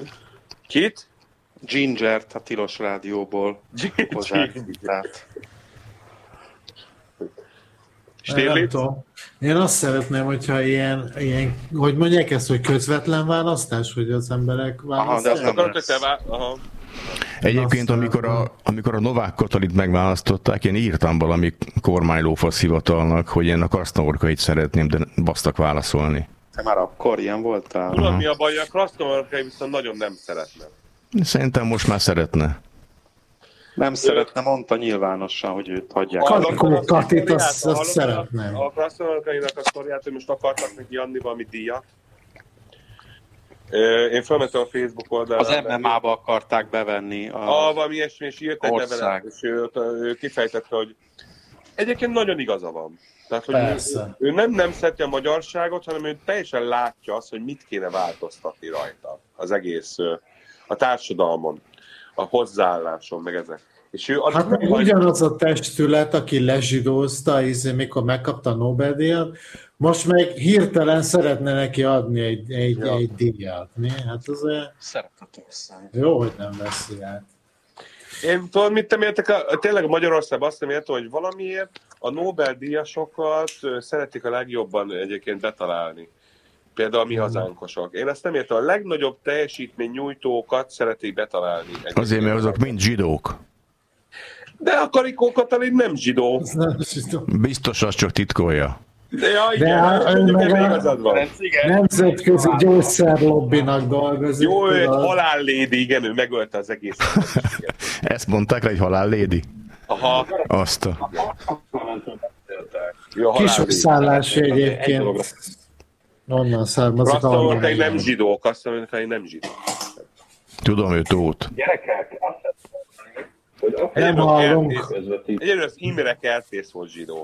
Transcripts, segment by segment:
Kit? Gingert a Tilos Rádióból. Nem tudom. Én azt szeretném, hogyha ilyen, hogy mondják ezt, hogy közvetlen választás, hogy az emberek választják. Egyébként, amikor a Novák Katalit megválasztották, én írtam valami kormánylófasz hivatalnak, hogy én a Krasznorkait szeretném, de basztak válaszolni. Te már akkor ilyen voltál? Tudod, mi a baj, a Krasznorkai viszont nagyon nem szeretne. Szerintem most már szeretne. Nem szeretne, mondta nyilvánosan, hogy őt hagyják. Katit azt szeretném. A Krasznorkainak a sztoriát, hogy most akartak neki adni valami díjat. Én felmentem a Facebook oldalra. Az MMA-ba akarták bevenni. Valami ilyesmi, és írt egy levelet, és ő kifejtette, hogy egyébként nagyon igaza van. Tehát, hogy ő nem szereti a magyarságot, hanem ő teljesen látja azt, hogy mit kéne változtatni rajta. Az egész, a társadalmon, a hozzáálláson, meg ezek. És ő hát meg ugyanaz a testület, aki lezsidózta, mikor megkapta a Nobel-díjat, most meg hirtelen szeretne neki adni egy díjat. Hát az olyan... Szeretetország. Jó, hogy nem veszi át. Én tudod, mit nem értek? Tényleg Magyarországon azt nem értem, hogy valamiért a Nobel-díjasokat szeretik a legjobban egyébként betalálni. Például a mi hazánkosok. Én ezt nem értem. A legnagyobb teljesítmény nyújtókat szeretik betalálni. Azért, mert azok mind zsidók. De a Karikó Katalin nem zsidó. Biztos, az csak titkolja. Nemzetközi gyógyszerlobbinak dolgozik. Jó, ő egy halállédi, igen, ő megölte az egész. Ezt mondták rá, egy halállédi? Aha. Azt a... Kisokszállás egyébként. Onnan származik. Azt mondta, hogy nem zsidók, azt mondta, hogy nem zsidók. Tudom, ő tót. Gyerekek, nem hallunk. Egyébként az Imre Kertész volt zsidó.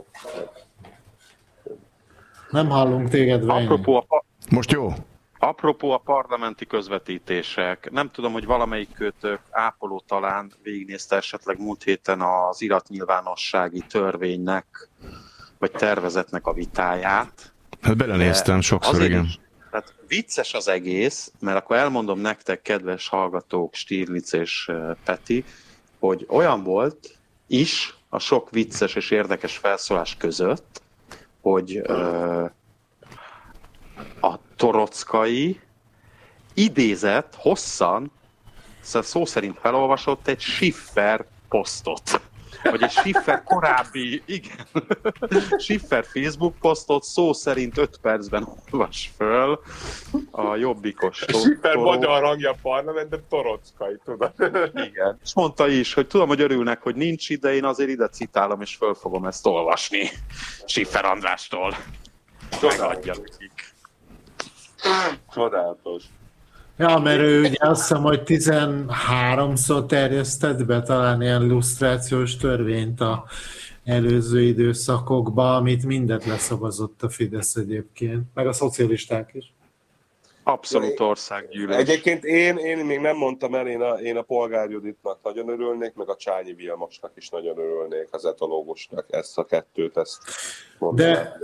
Nem hallunk téged, Vejni. Most jó? Apropó a parlamenti közvetítések, nem tudom, hogy valamelyik kötök, Ápoló talán végignézte esetleg múlt héten az iratnyilvánossági törvénynek, vagy tervezetnek a vitáját. Hát belenéztem sokszor, igen. Tehát vicces az egész, mert akkor elmondom nektek, kedves hallgatók, Stirnitz és Peti, hogy olyan volt is a sok vicces és érdekes felszólás között, hogy a Torockai idézett hosszan, szó szerint felolvasott egy Schiffer posztot. Vagy egy Schiffer korábbi, igen, Schiffer Facebook posztot szó szerint 5 percben olvas föl a jobbikos. Schiffer magyar hangja a parlamentben, Torockai, tudod? Igen. És mondta is, hogy tudom, hogy örülnek, hogy nincs ide, én azért ide citálom, és föl fogom ezt olvasni Schiffer Andrástól. Megadja nekik. Csodálatos. Ja, mert ő ugye azt hiszem, hogy 13-szor terjesztett be talán ilyen lusztrációs törvényt a előző időszakokban, amit mindet leszavazott a Fidesz egyébként, meg a szocialisták is. Abszolút országgyűlés. Egyébként én még nem mondtam el, én a Polgár Juditnak nagyon örülnék, meg a Csányi Vilmosnak is nagyon örülnék, az etológusnak, ezt a kettőt, ezt mondtam. De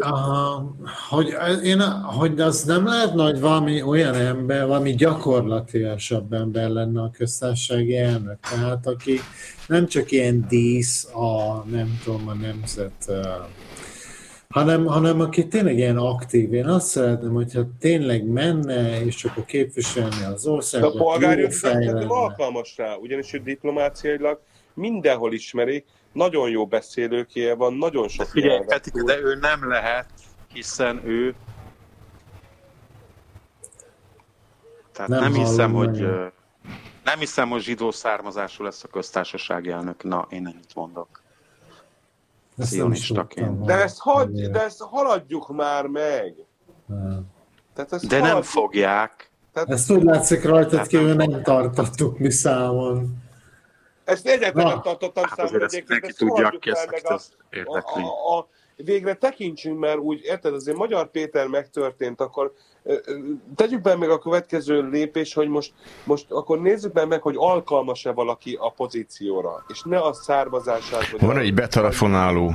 hogy az nem lehetne, hogy valami olyan ember, valami gyakorlatilasabb ember lenne a köztársasági elnök, tehát aki nem csak ilyen dísz a nemzet, hanem aki tényleg ilyen aktív. Én azt szeretném, hogyha tényleg menne, és akkor képviselni az országot. De a polgárjognak alkalmas rá, ugyanis ő diplomáciailag mindenhol ismerik, nagyon jó beszélőkéje van, nagyon sok nyelvet tud. De ő nem lehet, hiszen ő... Tehát nem hiszem, hogy zsidó származású lesz a köztársasági elnök. Na, én ennyit mondok. Szionistaként. De ezt haladjuk már meg. De nem fogják. Ezt úgy látszik rajtad kívül, nem tartottuk mi számon. Ezt egyáltalán nem tartottam számon. Ezt neki tudja, aki ezt érdekli. Végre tekintsünk, mert úgy, érted, azért Magyar Péter megtörtént, akkor tegyük be meg a következő lépés, hogy most akkor nézzük be meg, hogy alkalmas-e valaki a pozícióra, és ne a származását. Van egy betelefonáló.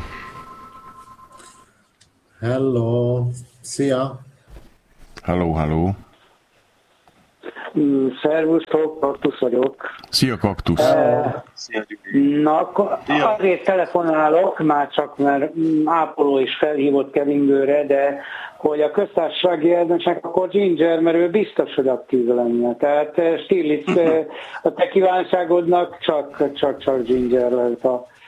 Hello, szia! Hello. Szervusztok, Kaktusz vagyok. Szia, Kaktusz! Na, akkor azért telefonálok, már csak mert Ápoló is felhívott Kevingőre, de hogy a köztársasági elnöknek akkor Ginger, mert ő biztos, hogy aktív lenne. Tehát Stiglitz, a te kívánságodnak csak Ginger lehet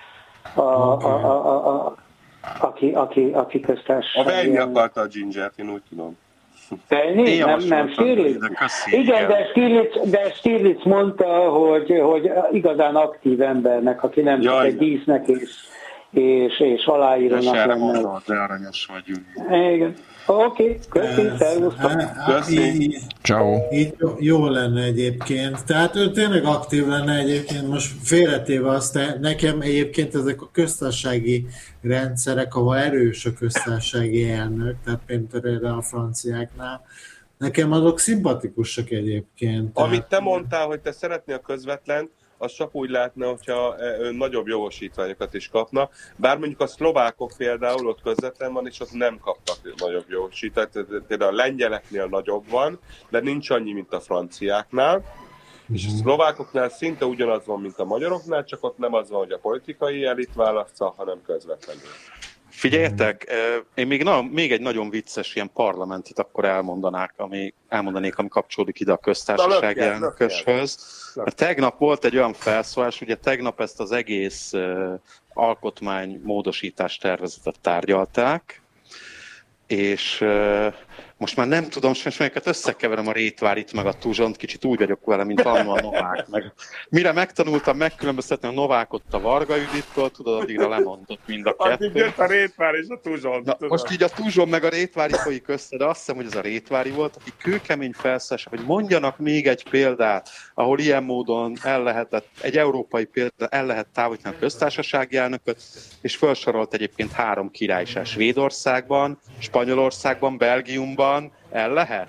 aki köztársasági. A Vejni akarta a Gingert, én úgy tudom. Tenni? Nem Stiglitz? Igen, de Stiglitz mondta, hogy igazán aktív embernek, aki nem csak egy dísznek és aláírónak lenne. Mondod, de aranyos vagy. Igen. Oké, köszi, szervusztok. Köszi. Ciao. Így jó lenne egyébként. Tehát ő tényleg aktív lenne egyébként, most félretéve azt, nekem egyébként ezek a köztársasági rendszerek, ahol erős a köztársasági elnök, tehát például a franciáknál, nekem azok szimpatikusak egyébként. Amit te mondtál, hogy te szeretnél a közvetlen, az csak úgy lehetne, hogyha nagyobb jogosítványokat is kapna. Bár mondjuk a szlovákok például ott közvetlen van, és ott nem kaptak nagyobb jogosítványt. Például a lengyeleknél nagyobb van, de nincs annyi, mint a franciáknál. És a szlovákoknál szinte ugyanaz van, mint a magyaroknál, csak ott nem az van, hogy a politikai elit választja, hanem közvetlenül. Figyeljetek, én még egy nagyon vicces ilyen parlamentit akkor elmondanék, ami kapcsolódik ide a köztársasági elnököshöz. Mert tegnap volt egy olyan felszólás, ugye tegnap ezt az egész alkotmány módosítás tervezetet tárgyalták, és most már nem tudom, melyeket összekeverem a Rétvárit meg a Tuzsont, kicsit úgy vagyok vele, mint annó a Novák. Mire megtanultam megkülönböztetni a Novákot a Varga Judittól, tudod, addigra lemondott mind a kettő. Addig jött a Rétvár és a Tuzson. Na, most így a Tuzson meg a Rétvári folyik össze, de azt hiszem, hogy ez a Rétvári volt, aki kőkemény felszólás, hogy mondjanak még egy példát, ahol ilyen módon egy európai példa el lehet távolítani a köztársasági elnököt, és felsorolt egyébként 3 királyság Svédországban, Spanyolországban, Belgiumban, el lehet?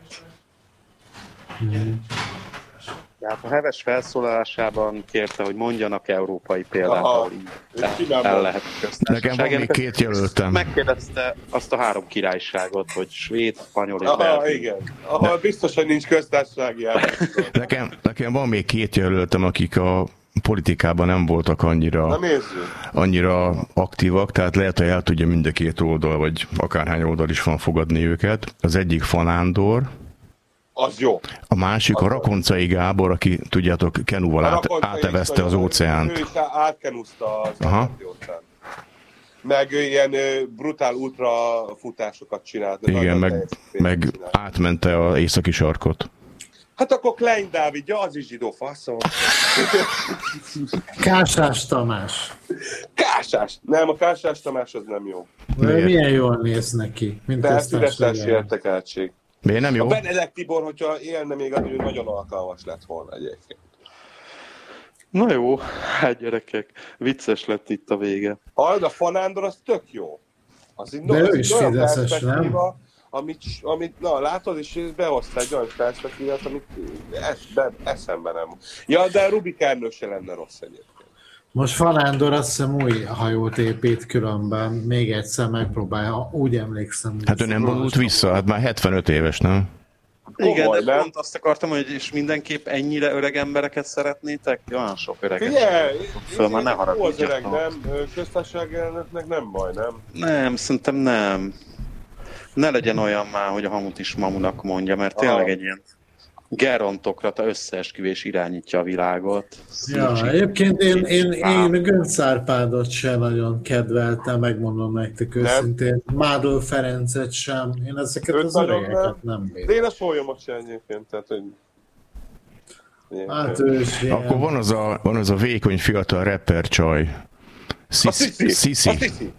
Tehát a heves felszólalásában kérte, hogy mondjanak európai példát, ahol el lehet Nekem van még 2 jelöltem. Megkérdezte azt a 3 királyságot, hogy svéd, spanyol és belgium. Igen. Biztos, hogy nincs köztársasági elnök. Nekem van még 2 jelöltem, akik a politikában nem voltak annyira aktívak, tehát lehet, hogy el tudja mind a 2 oldal, vagy akárhány oldal is van fogadni őket. Az egyik Fanándor, az jó. A másik a Rakoncai Gábor, aki, tudjátok, kenúval átevezte az óceánt. Ő is átkenúzta az óceánt. Meg ilyen brutál ultrafutásokat csinált. Igen, meg átmente az északi sarkot. Hát akkor Klein Dávid, az is zsidó faszom. Kásás Tamás. Kásás! Nem, a Kásás Tamás az nem jó. Milyen jól néz neki. De szívesztási értekeltség. Miért nem jó? A Benedek Tibor, hogyha élne még, az nagyon alkalmas lett volna egyébként. Na jó, hát gyerekek, vicces lett itt a vége. A Fanándor az tök jó. De ő is fideszes, nem? Amit látod, és behozta egy olyan perspektívát, amit eszembe nem. Ja, de Rubik Ernő se lenne rossz egyébként. Most Fanándor azt hiszem új hajót épít különben, még egyszer megpróbálja, úgy emlékszem. Hát ő nem vonult vissza, hát már 75 éves, nem? Igen, de pont azt akartam, hogy és mindenképp ennyire öreg embereket szeretnétek? Olyan sok öreget. Figyelj, már ne haragudjatok. Nem, köztársasági elnöknek nem baj, nem? Nem, szerintem nem. Ne legyen olyan már, hogy a Hamut is Mamunak mondja, mert tényleg egy ilyen gerontokrata összeesküvés irányítja a világot. Ja, egyébként én Göncz Árpádot sem nagyon kedveltem, megmondom nektek őszintén. Mádl Ferencet sem. Én ezeket az öregeket nem bírom. De én a Sólyomot sem egyébként, tehát hogy... Hát ő is ilyen. Akkor van az a vékony fiatal rapper csaj. Sisi.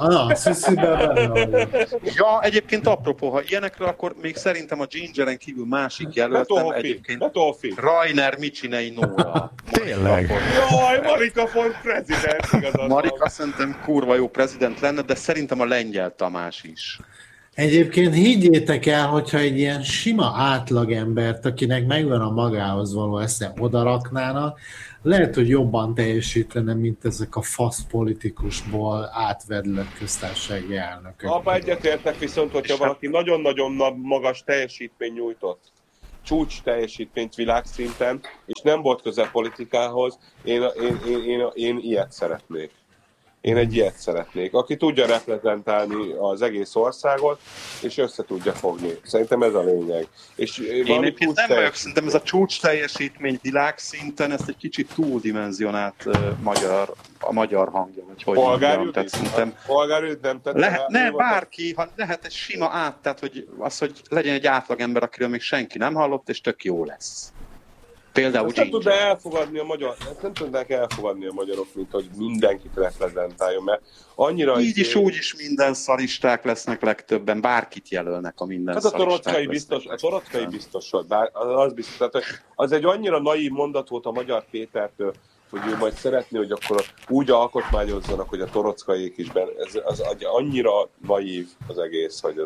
Ja, egyébként apropó, ha ilyenekről, akkor még szerintem a Gingeren kívül másik jelöltem egyébként Rainer Micsinei Nóra. Tényleg? Jaj, Marika von prezident, igazad. Marika szerintem kurva jó prezident lenne, de szerintem a Lengyel Tamás is. Egyébként higgyétek el, hogyha egy ilyen sima átlagembert, akinek megvan a magához való esze, odaraknának, lehet, hogy jobban teljesítene, mint ezek a fasz politikusból átvedlett köztársasági elnökök. Abba egyetértek viszont, hogyha valaki nagyon-nagyon magas teljesítmény nyújtott, csúcs teljesítményt világszinten, és nem volt közel politikához, én ilyet szeretnék. Én egy ilyet szeretnék, aki tudja reprezentálni az egész országot, és össze tudja fogni. Szerintem ez a lényeg. És én egyébként nem vagyok, szerintem ez a csúcs teljesítmény világszinten, ezt egy kicsit túldimenzionált a magyar hangja, vagy hogy mondjam. Polgárügy nem tett. Nem, bárki, ha lehet egy sima tehát hogy legyen egy átlagember, akiről még senki nem hallott, és tök jó lesz. Például nem tudnák elfogadni a magyarok, mint hogy mindenkit reprezentáljon, mert annyira... Így is, úgy is minden szaristák lesznek legtöbben, bárkit jelölnek a minden szaristák lesznek. A Torockai biztos volt, az biztos. Tehát az egy annyira naív mondat volt a Magyar Pétertől, hogy ő majd szeretné, hogy akkor úgy alkotmányozzanak, hogy a Torockaiék is benne. Az annyira naív az egész, hogy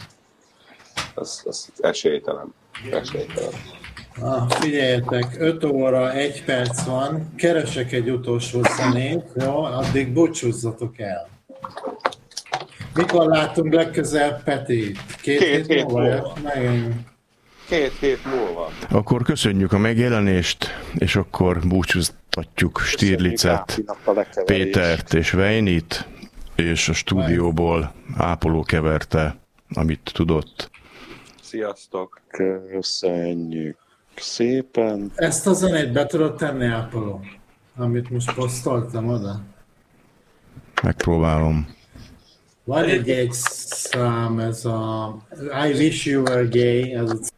az esélytelen. Figyeljetek, 5 óra, 1 perc van, keresek egy utolsó zenét, jó? Addig búcsúzzatok el. Mikor látunk legközelebb Petit? 2 hét múlva? 2 hét múlva. Akkor köszönjük a megjelenést, és akkor búcsúztatjuk Stirlicet, Pétert és Vejnit, és a stúdióból Ápoló keverte, amit tudott. Sziasztok! Köszönjük szépen! Ezt a zenét be tudod tenni, Ápoló? Amit most posztoltam oda? Megpróbálom. Van egy szám, ez a I Wish You Were Gay, ez a